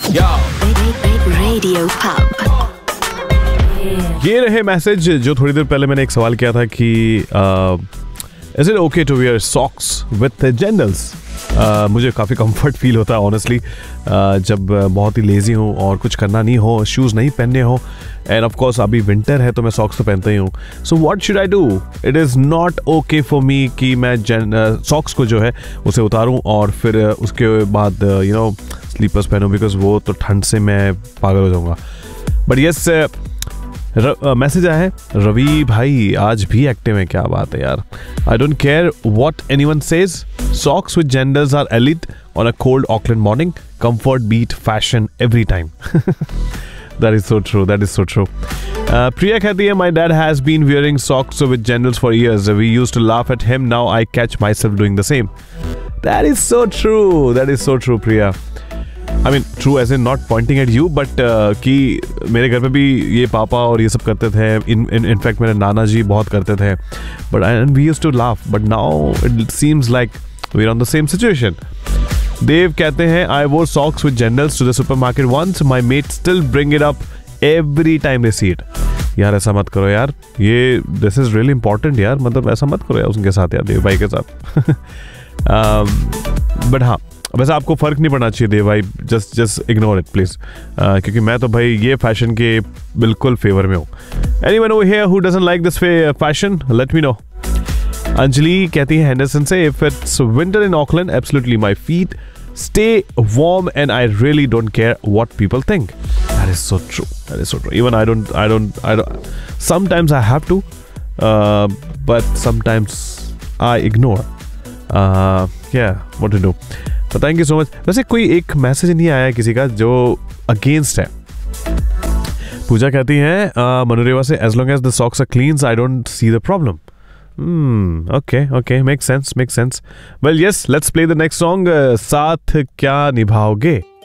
Radio pub. ये रहे message जो थोड़ी देर पहले मैंने एक सवाल किया था कि is it okay to wear socks with जेंडल्स। मुझे काफ़ी कंफर्ट फील होता है ऑनेस्टली जब बहुत ही लेज़ी हूँ और कुछ करना नहीं हो, शूज़ नहीं पहनने हो, एंड ऑफ कोर्स अभी विंटर है तो मैं सॉक्स तो पहनता ही हूँ। So what should I do? It is not okay for me कि मैं सॉक्स को जो है उसे उतारूँ और फिर उसके बाद स्लीपर्स पहनूँ, बिकॉज वो तो ठंड से मैं पागल हो जाऊँगा। बट यस, मैसेज आया है, रवि भाई आज भी एक्टिव है, क्या बात है यार। I don't care what anyone says, socks with genders are elite on a cold Auckland morning, comfort beat fashion every time. That is so true. That is so true. Priya कहती है, my dad has been wearing socks with genders for years. We used to laugh at him. Now I catch myself doing the same. That is so true. That is so true, Priya. I mean, true as in not pointing at you, but कि मेरे घर पे भी ये पापा और ये सब करते थे. In fact, मेरे नाना जी बहुत करते थे. And we used to laugh. But now it seems like we're on the same situation. देव कहते हैं, I wore socks with genders to the supermarket once. My mates still bring it up every time they see it. यार ऐसा मत करो यार, ये this is really important यार, मतलब ऐसा मत करो यार उनके साथ, यार देव भाई के साथ। बट हाँ, वैसे आपको फ़र्क नहीं पड़ना चाहिए देव भाई, जस्ट इग्नोर इट प्लीज़, क्योंकि मैं तो भाई ये फैशन के बिल्कुल फेवर में हूँ। Anyone over here who doesn't like this fashion, let me know. Anjali कहती है हेंडरसन से, if it's winter in Auckland absolutely my feet stay warm and I really don't care what people think. That is so true. That is so true. Even I don't sometimes I have to, but sometimes I ignore. Yeah, what to do. So thank you so much. वैसे कोई एक message नहीं आया किसी का जो against है। पूजा कहती है मनोरेवा से, as long as the socks are clean, I don't see the problem. Okay, makes sense. Well, yes, let's play the next song. साथ क्या निभाओगे।